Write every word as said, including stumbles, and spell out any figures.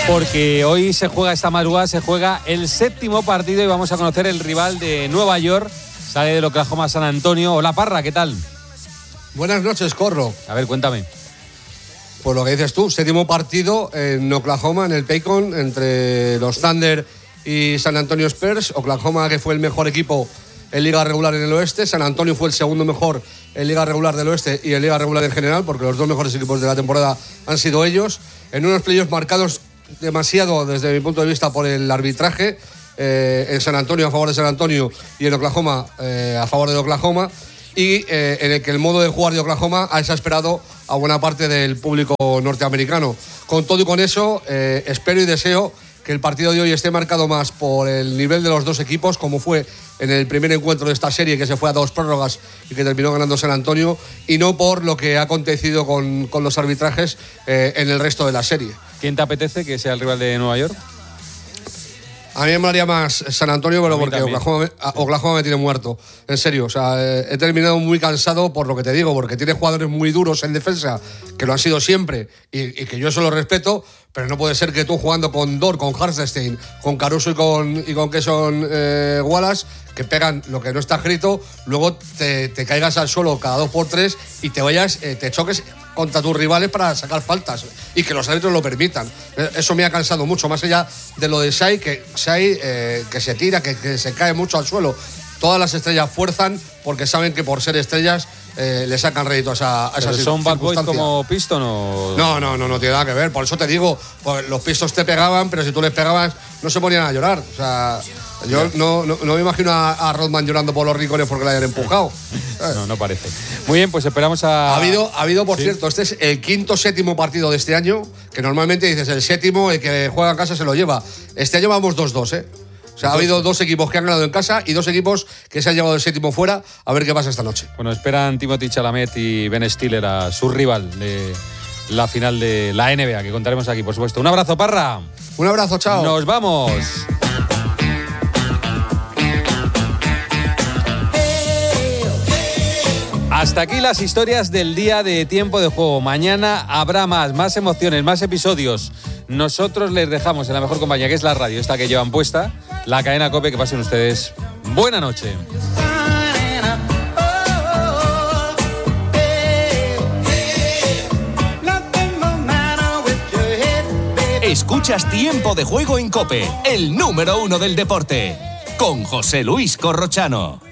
Porque hoy se juega, esta madrugada se juega el séptimo partido y vamos a conocer el rival de Nueva York. Sale del Oklahoma San Antonio. Hola, Parra, ¿qué tal? Buenas noches, Corro. A ver, cuéntame. Pues lo que dices tú, séptimo partido en Oklahoma, en el Paycon, entre los Thunder y San Antonio Spurs. Oklahoma, que fue el mejor equipo en liga regular en el oeste. San Antonio fue el segundo mejor en liga regular del oeste y en liga regular en general, porque los dos mejores equipos de la temporada han sido ellos. En unos playoffs marcados demasiado, desde mi punto de vista, por el arbitraje. Eh, en San Antonio a favor de San Antonio y en Oklahoma eh, a favor de Oklahoma. Y eh, en el que el modo de jugar de Oklahoma ha exasperado a buena parte del público norteamericano. Con todo y con eso, eh, espero y deseo que el partido de hoy esté marcado más por el nivel de los dos equipos, como fue en el primer encuentro de esta serie, que se fue a dos prórrogas y que terminó ganando San Antonio, y no por lo que ha acontecido con, con los arbitrajes eh, en el resto de la serie. ¿Quién te apetece que sea el rival de Nueva York? A mí me molaría más San Antonio, pero porque Oklahoma me, Oklahoma me tiene muerto. En serio, o sea, eh, he terminado muy cansado por lo que te digo, porque tiene jugadores muy duros en defensa, que lo han sido siempre, y, y que yo eso lo respeto, pero no puede ser que tú jugando con Dort, con Hartenstein, con Caruso y con, y con Kesson eh, Wallace, que pegan lo que no está escrito, luego te, te caigas al suelo cada dos por tres y te vayas, eh, te choques contra tus rivales para sacar faltas y que los árbitros lo permitan. Eso me ha cansado mucho, más allá de lo de Shai, que Shai eh, que se tira, que, que se cae mucho al suelo. Todas las estrellas fuerzan porque saben que por ser estrellas eh, le sacan rédito a esa, a esa ¿Son bad boys como Piston o...? No, no, no, no tiene nada que ver. Por eso te digo, pues, los Pistons te pegaban, pero si tú les pegabas no se ponían a llorar. O sea, yo no, no, no me imagino a, a Rodman llorando por los rincones porque le hayan empujado. No, no parece. Muy bien, pues esperamos a... Ha habido, ha habido por ¿Sí? cierto, este es el quinto séptimo partido de este año, que normalmente dices el séptimo, el que juega en casa se lo lleva. Este año vamos dos dos, ¿eh? O sea, ha habido dos equipos que han ganado en casa y dos equipos que se han llevado el séptimo fuera. A ver qué pasa esta noche. Bueno, esperan Timothy Chalamet y Ben Stiller a su rival de la final de la N B A, que contaremos aquí, por supuesto. Un abrazo, Parra. Un abrazo, chao. Nos vamos. Hasta aquí las historias del día de Tiempo de Juego. Mañana habrá más, más emociones, más episodios. Nosotros les dejamos en la mejor compañía, que es la radio, esta que llevan puesta, la cadena COPE. Que pasen ustedes buena noche. Escuchas Tiempo de Juego en COPE, el número uno del deporte, con José Luis Corrochano.